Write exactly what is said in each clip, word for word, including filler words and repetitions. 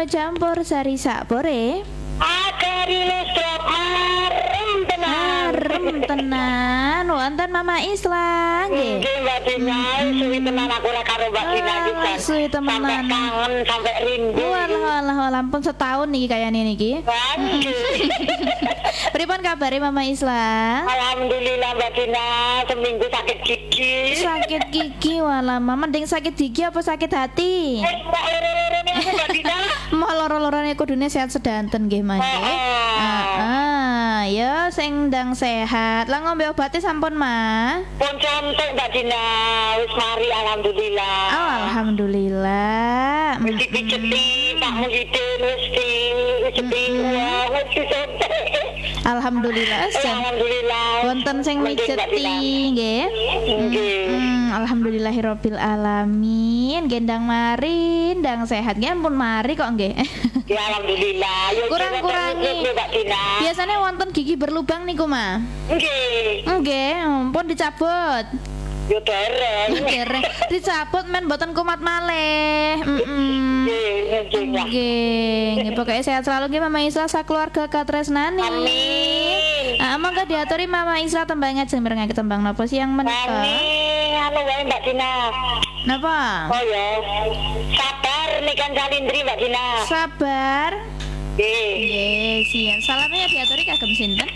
campur sari sapore. Agarilus drop marem tenan. Marem tenan wonten Mama Isla nggih. Nggih Mbak Dina, suwi tenan aku ora karo Mbak Dina iki. Alah, suwi temenan. Sampai kangen, sampai rindu. Walah walah walah ampun setahun niki kayane niki. Nggih. Pripun kabare Mama Isla? Alhamdulillah Mbak Dina, seminggu sakit gigi. Sakit gigi walah Mama, mending sakit gigi apa sakit hati? Eh, Mbak loro-lorone aku Mbak Dina. Mau loro-lorone kudune sehat sedanten nggih Mas. Heeh, ya sing ndang sehat. Lah ngombe obate sampun, Ma? Pun cantik Mbak Dina, wis mari alhamdulillah. Oh, alhamdulillah. Wis dipijeti, Pak Muhyiddin wis di wis di wah, wis cantik. Alhamdulillah, jan. Alhamdulillah. Wonten sing mijeti nggih. Nggih. Hmm, alhamdulillahirabbil alamin. Gendang mari, ndang sehat nggih ampun mari kok nggih. Ya alhamdulillah. Ya Kurang-kurangi. Mbak Dina. Biasanya wonten gigi berlubang niku, Ma. Nggih. Nggih, pun dicabut. Yo dereng. Dereng dicabut men mboten kumat malih. Heeh. Nggih, nggih. Nggih, nggih pokoke sehat selalu nggih Mama Isla sakeluarga katresnani. Amin. Ah, monggo diaturi Mama Isla tembang ajeng mireng tembang napa sih yang menika? Amin. Anu wae Mbak Dina. Napa? Oh ya. Sabar nikan Salindri Mbak Dina. Sabar. Nggih. Nggih, sian. Salamnya diaturi kagem sinten?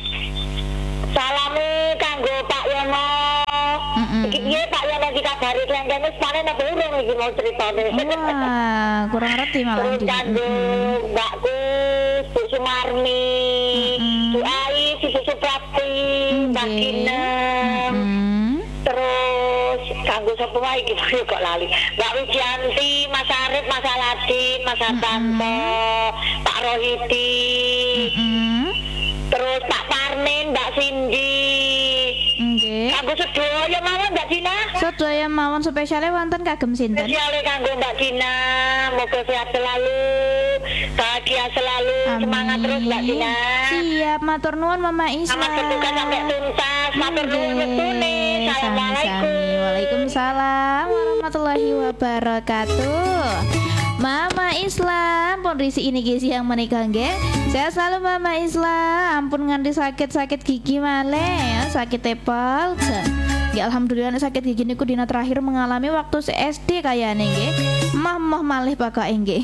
Salamu kanggo Pak Yono. Mm-mm. Iki piye Pak Yono dikabari klengkeng wis panen apa urung iki mau critane. Wah, kurang ngerti malah Terus di. kanggo Mbakku Bu Sumarni, Mm-mm. Bu Ai, Si Susu Prati, Mbak Nggih. Kinem. Mm. Terus kanggo sapa wae iki yo kok lali. Mbak Wijanti, Mas Arif, Mas Aladin, Mas Hartanto, Pak Rohidi. Mm. Terus Pak Parmin, Mbak Cindy. Nggih. Kanggo sedaya mawon Mbak Dina. Sedaya mawon spesiale wonten kagem sinten? Spesiale kanggo Mbak Dina. Moga sehat selalu, bahagia selalu, semangat terus Mbak Dina. Siap, matur nuwun Mama Isla. Selamat bertugas sampai tuntas. Matur nuwun wetune. Assalamualaikum. Waalaikumsalam warahmatullahi wabarakatuh. Mama Isla, pun risi ini guys yang menikah nggih. Sehat selalu Mama Isla. Ampun nganti sakit-sakit gigi maleh ya, sakit tepal. Ya alhamdulillah nek sakit gigi niku dina terakhir mengalami waktu S D kayane nggih. Mah-mah malih pakake nggih.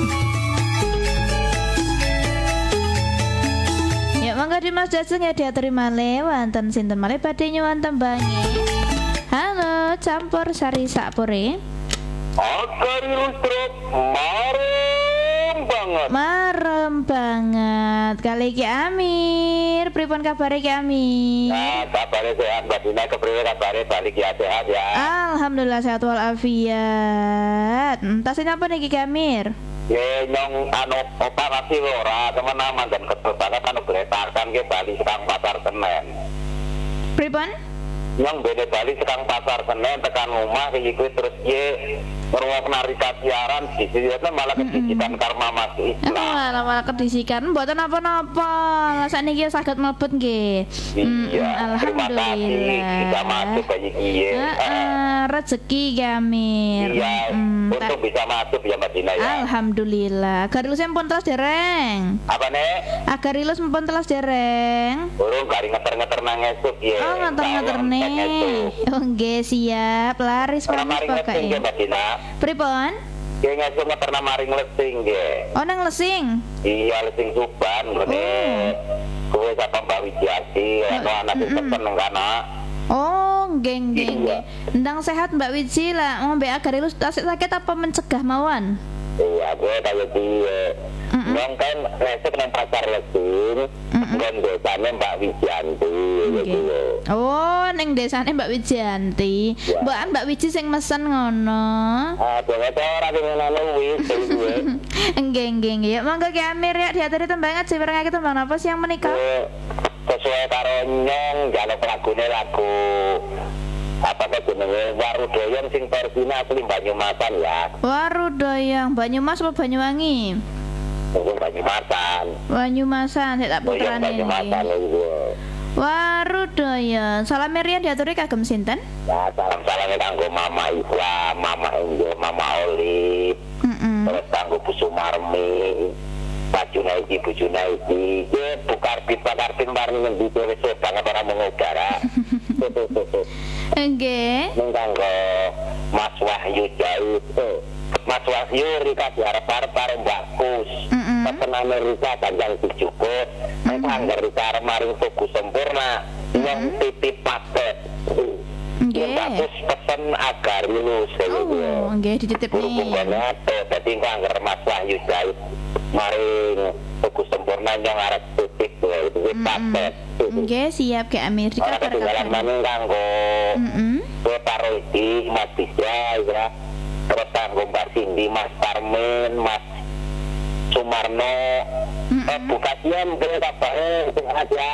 Ya mangga Dimas Jajeng ya diaturi malih wonten sinten malih badhe nyuwun tembange. Halo, campur sari sapore. Agarilus drop marem banget. Marem banget. Kali Ki Amir, pripun kabare Ki Amir? Nah, kabarnya sehat Mbak Dina, kepriwe kabarnya balik ya sehat ya. Alhamdulillah sehat walafiat. Entah sing apa niki Ki Amir? Ya nyong anu operasi ora teman-teman dan keterbatan anu geretakan ke Bali sekang pasar Senen. Pripun? Nyong beda Bali sekang pasar Senen tekan rumah kayak gitu terus ye ngerungok narika siaran di sini malah kedisikan karma Mas Islam. Malah malah kedisikan mboten napa-napa. Lah sakniki saged mlebet nggih. Iya, terima kasih bisa masuk kayak gini. Heeh, rezeki Ki Amir. Iya, Mm, untuk bisa masuk ya Mbak Dina ya. Alhamdulillah. Agarilus pun telas dereng. Apa nih? Agarilus pun telas dereng. Burung kari ngeter-ngeter nangesuk ya. Oh, ngeter-ngeter nih. Oh, nggih siap. Laris Pernah panis maring lesing ya pokoke. Mbak Dina. Pripun? Ya ngesuk ngeter maring lesing ya. Oh, nang lesing. Iya lesing Tuban ngene. Kowe sapa Mbak Widiati, ana anak sing seneng kana. Oh, nggih nggih Iya. nggih. Ndang sehat Mbak Wiji lah. Ngombe Agarilus tasik sakit apa mencegah mawon? Iya, gue kayak dia. Yang kan ngesuk nang pasar lesing. Dan desane Mbak Widianti gitu. Oh, ning desane Mbak Wijanti. Mbak Mbak Wiji sing mesen ngono. Ah, dhewe ora ngono wis gue. Nggih nggih nggih. Monggo Ki Amir ya diaturi tembang aja mirengake tembang apa sih yang menikah? Sesuai karo nyong jaluk lagune lagu apa ta jenenge Warudoyong sing versine asli Banyumasan ya. Warudoyong Banyumas apa Banyuwangi? Mungkin Banyumasan. Banyumasan sik tak puterane iki. Banyumasan iki. Warudoyong. Salam Rian diaturi kagem sinten? Ya, salam-salam kanggo Mama Islam, Mama Enjo, Mama Oli. Heeh. Terus kanggo Bu Sumarmi Junaidi Bu Junaidi iki bukar bukar pin bareng ngendi wis banget ora mengudara. Nggih. Ning kanggo Mas Wahyu Jait. Mas Wahyu Rika diarep-arep karo Mbak Kus. Pesenane Rika Kanjang dijupuk. Nek angger Rika arep maring tuku sempurna, yang titip paket. Nggih. Mbak Kus pesen agar lulus. Oh, nggih dititip nih. Dadi angger Mas Wahyu Jait maring tuku sempurna yang arep titip itu paket. Nggih, siap ke Amerika Ora ketinggalan maneh kanggo Heeh. Kowe Parodi, Mas Bisa ya. Terus kanggo Mbak Cindy, Mas Parmin, Mas Sumarno. Eh bukasian kowe kabare sing aja.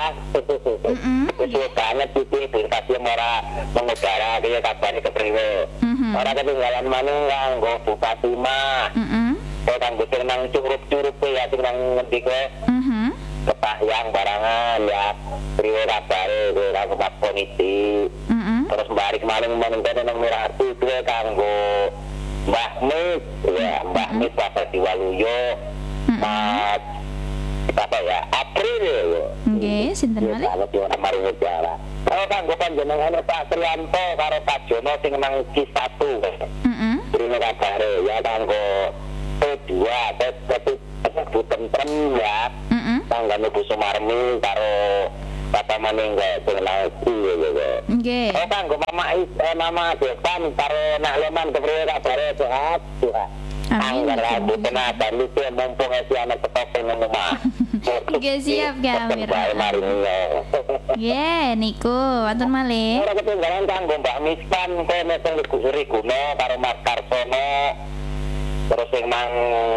Wis banget iki bukasian ora mengudara kaya kabare kepriwe. Ora ketinggalan maneh kanggo Bupati mah. Heeh. Kowe kanggo sing nang curup-curup ya sing nang ngendi kowe. Heeh. Kepahyang barangan ya priwe kabare kowe kanggo Mas Poniti. Heeh. Terus balik maling maling kene nang Mirati kowe kanggo Mbah Mit ya Mbah Mit Bapak Diwaluyo Mas apa ya April ya Nggih, sinten malih? kalau di orang maring negara kalau kanggo panjenengane Pak Trianto karo Pak Jono sing nang Ki satu Heeh. priwe kabare ya kanggo P dua tapi Bu Tentrem ya Heeh. tanggane Bu Sumarmi karo Bapak Maningga sing lagi ya. Nggih. Oh kanggo Mama Is, eh, Mama Devan karo Nak Leman kepriwe kabare sehat sehat. Amin. Angger rambut tenaga lucu mumpung esi anak ketopeng nang omah. Nggih, siap Ki Amir. Bae mari. Nggih, niku wonten malih. Ora ketinggalan kanggo Mbak Mispan kene sing Gusuri Guno karo Mas Karsono. Terus sing nang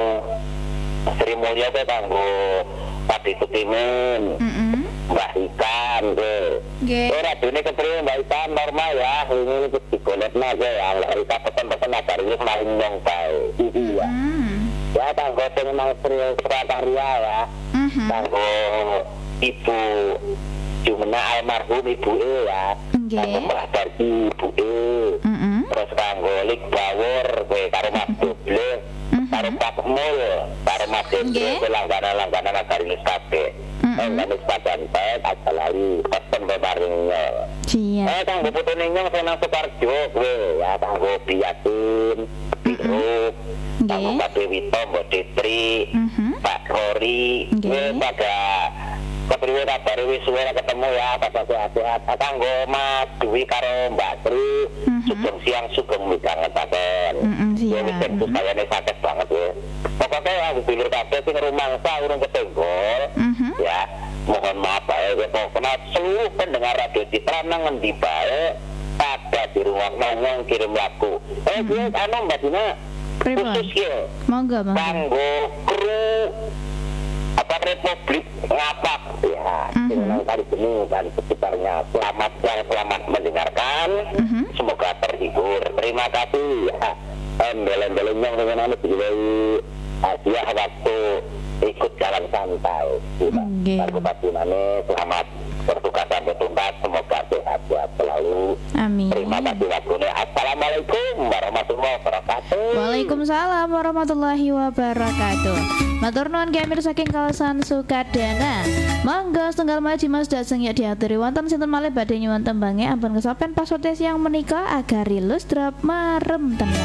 Sri Mulya kuwi kanggo Padi Sutimin. Heeh. Mbak Ikan tuh. Nggih. Ora dene kepriwe Mbak Ikan normal ya. Ini iki dikolekna aja ya. Mbak Ikan pesen-pesen agar ini maling nyong bae. Iya. Hmm. Ya kanggo sing nang Surabaya ya. Mhm. Kanggo Ibu Jumena almarhum ibuke ya. Nggih. Kanggo Mbah Darji ibuke. Heeh. Terus kanggo Lik Bawur kowe karo Mas Doble. Karo Pak Mul, karo Mas Nggih. Hendro langganan-langganan agar ini kabeh. Langganan sepadan baik asal lali pesen bebaring. Siap. Eh kanggo putune nyong sing nang Sukarjo kowe ya kanggo Biyatin, Biru, kanggo Nggih. Pak Dewito, Mbok Detri, Mhm. Pak Kori, Nggih. kowe pada kepriwe kabare wis suwe ketemu ya pada sehat-sehat. Kanggo Mas Dwi karo Mbak Tri, Mhm. sugeng siang sugeng midhangetaken. Mm-mm, Ya siap. wis tentu sayane sakit banget ya. Pokoknya aku dulur kabeh sing rumangsa urung ketenggol. Mhm. Ya, mohon maaf ya, pokoknya seluruh pendengar Radio Citra nang ngendi bae pada di rumah nongong kirim lagu. Eh, gue anu Mbak Dina Pripun? khusus ya, Monggo, monggo. kanggo kru apa Republik Ngapak ya, Mhm. sing nang kali ini dan sekitarnya. Selamat siang, selamat mendengarkan. Mhm. Semoga terhibur. Terima kasih ya. Embel-embel yang dengan anu diwai hadiah waktu ikut jalan santai. Nggih. Kanggo patunane selamat bertugas sampai tuntas. Semoga sehat-sehat selalu. Amin. Terima kasih waktunya. Assalamualaikum warahmatullahi wabarakatuh. Waalaikumsalam warahmatullahi wabarakatuh. Matur nuwun Ki Amir saking kawasan Sukadana. Monggo setunggal maji Mas Daseng ya diaturi wonten sinten malih badhe nyuwun tembange ampun kesopen password yang menika agar rilus drop marem tenang.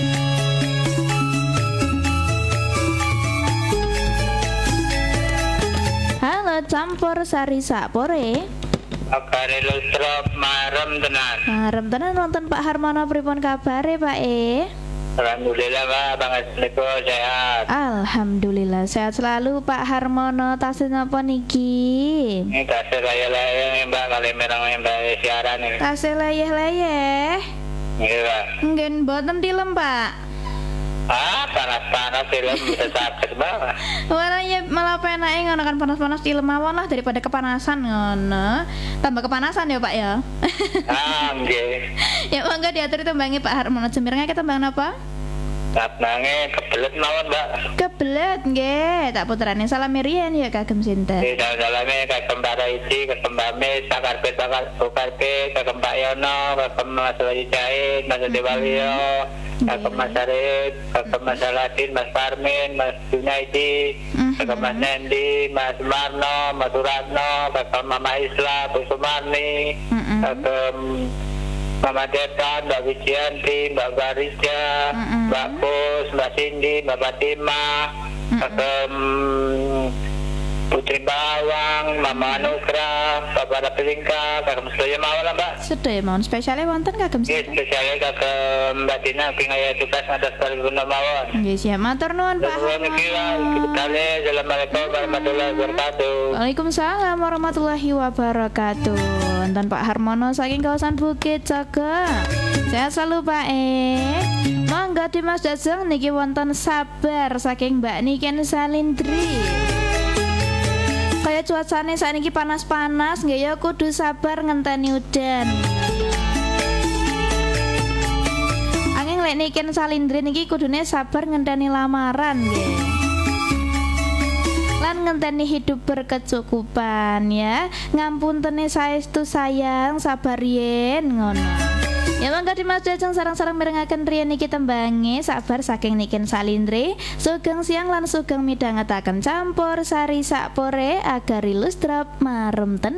Halo campur sari sapore. Agar ilustrop marem tenan. Marem tenan wonten Pak Harmono pripun kabare Pak E? Alhamdulillah Pak, banget niku sehat. Alhamdulillah sehat selalu Pak Harmono. Tasih napa niki? Ini kasih laya-laya Mbak kali merang Mbak siaran ini. Tasih leyeh-leyeh. Iya Pak. Nggih mboten tilem Pak. Ah, panas-panas film bisa sakit banget. Malah ya malah penake ngono kan panas-panas tilem mawon lah daripada kepanasan ngono. Tambah kepanasan ya Pak ya. Ah, nggih. Ya monggo diatur tembangi Pak Harmono Jemirnya ke tembang napa? Tatnange kebelet mawon, Mbak. belet nggih. Tak puterane salam riyen ya kagem sinten? Di dalamnya kagem Mbak Raisi, kagem Mbak Mis, kakarpe kakarpe, kagem Mbak Yono, kagem Mas Wali Jahit, Mas Dewalio, kagem Mas Arif, kagem Mas Aladin, Mas Parmin, Mas Junaidi, kagem Mas Nendi, Mas Marno, Mas Suratno, kagem Mama Isla, Bu Sumarni, kagem Mama Detan, Mbak Wijianti, Mbak Barisja, Mbak Pus, Mbak Cindy, Mbak Fatima, kagem Putri Bawang, Mama Nusra, Bapak Rapilingka, kagem sedaya mawon lah Mbak. Sedaya mawon spesiale wonten kagem Nggih, sinten? spesialnya kagem Mbak Tina pingaya tugas atas kalipun mawon. Nggih siap matur nuwun Pak Nuwun kira, kali Assalamualaikum warahmatullahi wabarakatuh. Waalaikumsalam warahmatullahi wabarakatuh. Wonten Pak Harmono saking kawasan Bukit Cagak. Sehat selalu Pak E. Monggo Dimas Dajeng niki wonten sabar saking Mbak Niken Salindri. Kaya cuacane saiki panas-panas nggih ya kudu sabar ngenteni udan. Anging lek Niken Salindri niki kudune sabar ngenteni lamaran nggih. Lan ngenteni hidup berkecukupan ya. Ngampuntene saestu sayang sabar yen ngono. Ya mangga Dimas Dajeng sareng-sareng mirengaken riyen niki tembange sabar saking Niken Salindri. Sugeng siang lan sugeng midhangetaken campur sari sakpore agar ilus drop marem ten